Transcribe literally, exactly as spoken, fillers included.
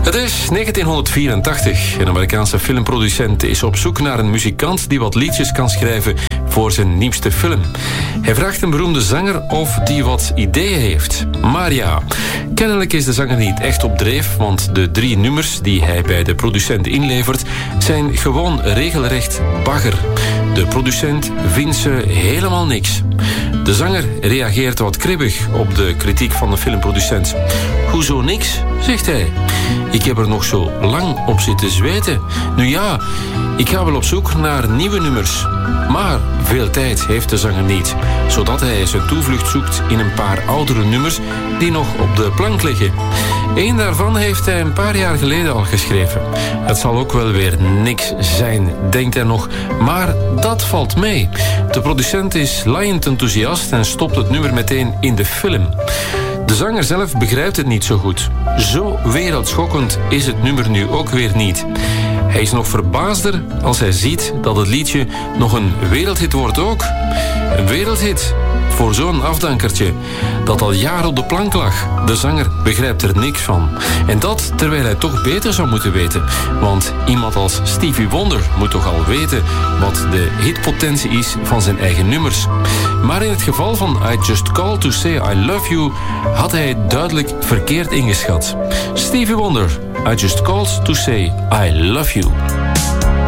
Het is negentienhonderdvierentachtig. Een Amerikaanse filmproducent is op zoek naar een muzikant die wat liedjes kan schrijven voor zijn nieuwste film. Hij vraagt een beroemde zanger of die wat ideeën heeft. Maar ja, kennelijk is de zanger niet echt op dreef, want de drie nummers die hij bij de producent inlevert zijn gewoon regelrecht bagger. De producent vindt ze helemaal niks. De zanger reageert wat kribbig op de kritiek van de filmproducent. Hoezo niks, zegt hij. Ik heb er nog zo lang op zitten zweten. Nu ja, ik ga wel op zoek naar nieuwe nummers. Maar veel tijd heeft de zanger niet, zodat hij zijn toevlucht zoekt in een paar oudere nummers die nog op de plank liggen. Eén daarvan heeft hij een paar jaar geleden al geschreven. Het zal ook wel weer niks zijn, denkt hij nog, maar dat valt mee. De producent is laaiend enthousiast en stopt het nummer meteen in de film. De zanger zelf begrijpt het niet zo goed. Zo wereldschokkend is het nummer nu ook weer niet. Hij is nog verbaasder als hij ziet dat het liedje nog een wereldhit wordt ook. Een wereldhit voor zo'n afdankertje dat al jaren op de plank lag. De zanger begrijpt er niks van. En dat terwijl hij toch beter zou moeten weten. Want iemand als Stevie Wonder moet toch al weten wat de hitpotentie is van zijn eigen nummers. Maar in het geval van I Just Called to Say I Love You had hij het duidelijk verkeerd ingeschat. Stevie Wonder, I Just Called to Say I Love You.